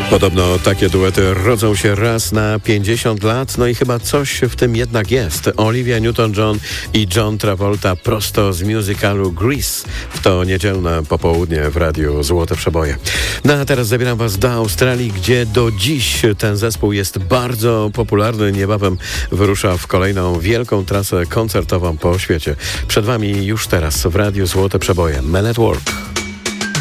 Podobno takie duety rodzą się raz na 50 lat, no i chyba coś w tym jednak jest. Olivia Newton-John i John Travolta prosto z musicalu Grease w to niedzielne popołudnie w Radiu Złote Przeboje. No a teraz zabieram Was do Australii, gdzie do dziś ten zespół jest bardzo popularny. Niebawem wyrusza w kolejną wielką trasę koncertową po świecie. Przed Wami już teraz w Radiu Złote Przeboje Men at Work.